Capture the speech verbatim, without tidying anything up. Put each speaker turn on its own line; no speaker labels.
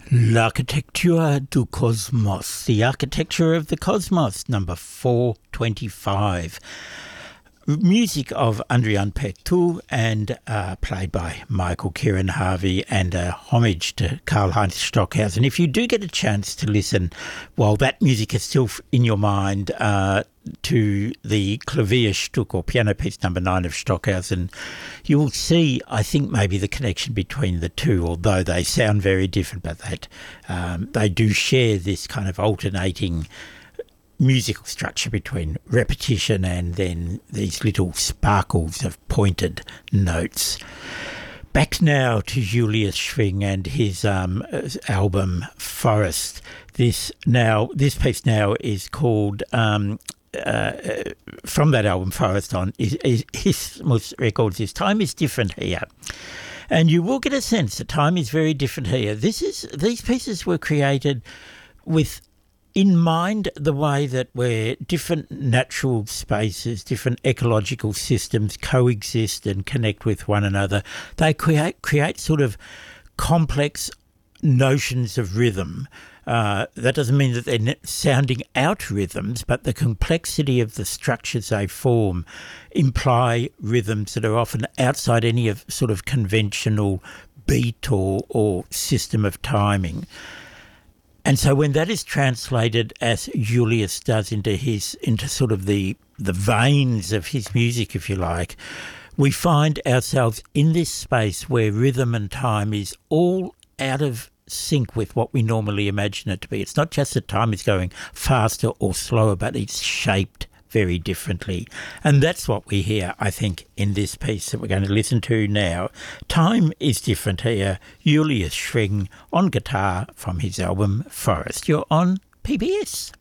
L'architecture du cosmos, the architecture of the cosmos, number four twenty-five. Music of Adrian Petu and uh, played by Michael Kieran Harvey, and a homage to Karl-Heinz Stockhausen. If you do get a chance to listen while that music is still in your mind uh, to the Klavierstück or piano piece number nine of Stockhausen, you will see, I think, maybe the connection between the two, although they sound very different, but that um, they do share this kind of alternating musical structure between repetition and then these little sparkles of pointed notes. Back now to Julius Schwing and his um, album Forest. This now, this piece now is called um, uh, from that album Forest on. Is, is, his records. His Time is Different Here. And you will get a sense that time is very different here. This is these pieces were created with in mind the way that where different natural spaces, different ecological systems coexist and connect with one another, they create create sort of complex notions of rhythm. Uh, that doesn't mean that they're sounding out rhythms, but the complexity of the structures they form imply rhythms that are often outside any of sort of conventional beat or, or system of timing. And so when that is translated, as Julius does, into his into sort of the the veins of his music, if you like, we find ourselves in this space where rhythm and time is all out of sync with what we normally imagine it to be. It's not just that time is going faster or slower, but it's shaped very differently. And that's what we hear, I think, in this piece that we're going to listen to now. Time is Different Here, Julius Schwing on guitar from his album Forest. You're on P B S.